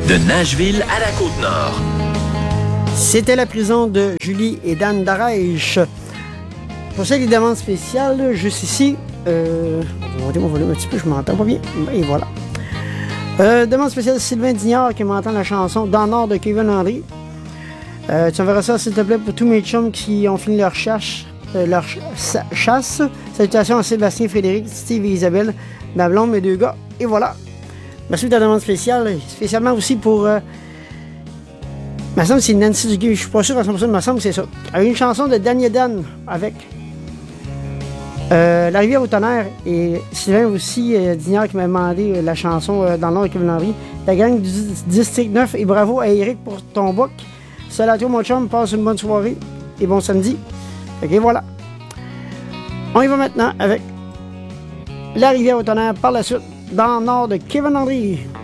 De Nashville à la Côte-Nord. C'était la prison de Julie et Dan Darèche. Pour ça, les demandes spéciales, juste ici. On va monter mon volume un petit peu, je m'entends pas bien. Et voilà. Demande spéciale Sylvain Dignard qui m'entend la chanson Dans le Nord de Kevin Henry. Tu enverras ça, s'il te plaît, pour tous mes chums qui ont fini leur chasse. Salutations à Sébastien, Frédéric, Steve et Isabelle, ma blonde, mes 2 gars. Et voilà. Merci de ta demande spéciale. Spécialement aussi pour... il me semble que c'est Nancy Duguay. Je suis pas sûr à 100%, mais il me semble que c'est ça. Une chanson de Daniel Dan avec La Rivière au Tonnerre. Et Sylvain aussi, Dignard, qui m'a demandé la chanson Dans le Nord de Kevin Henry. La gang du District 9. Et bravo à Eric pour ton book. Salut à toi, mon chum. Passe une bonne soirée et bon samedi. Ok, voilà. On y va maintenant avec La Rivière au Tonnerre. Par la suite, Dans le Nord de Kevin Henry.